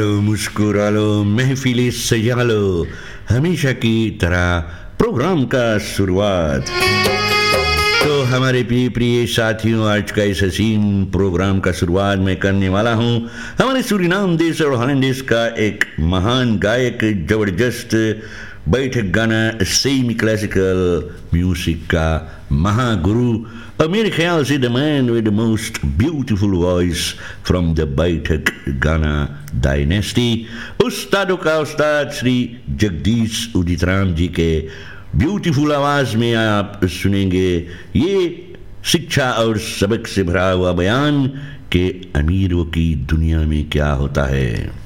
मुस्कुरा लो, महफिलें सजा लो, हमेशा की तरह प्रोग्राम का शुरुआत। तो हमारे प्रिय प्रिय साथियों, आज का इस हसीन प्रोग्राम का शुरुआत मैं करने वाला हूँ हमारे सूरीनाम देश और हॉलैंड देश का एक महान गायक, जबरदस्त बैठक गाना सेमी क्लासिकल म्यूजिक का महागुरु और मेरे ख्याल से the man with the most beautiful voice from the बैठक गाना डायनेस्टी, उस्तादों का उस्ताद श्री जगदीश उदित राम जी के ब्यूटीफुल आवाज में आप सुनेंगे ये शिक्षा और सबक से भरा हुआ बयान कि अमीरों की दुनिया में क्या होता है।